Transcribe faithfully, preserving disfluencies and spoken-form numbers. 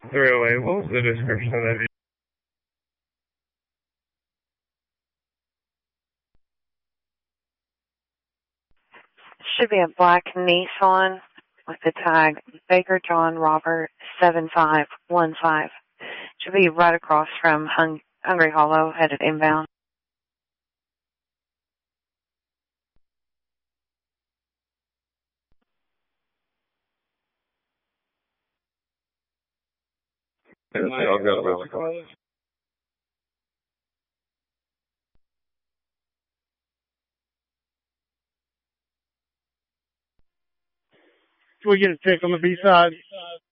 Really? What was the description of that vehicle? Should be a black Nissan with the tag Baker John Robert seven five one five. Should be right across from Hung- Hungry Hollow, headed inbound. Yeah, I've got a car. Can we get a check on the B side?